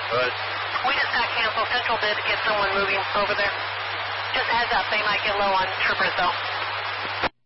Good. We just got canceled. Central did get someone moving over there. Just heads up, they might get low on troopers though.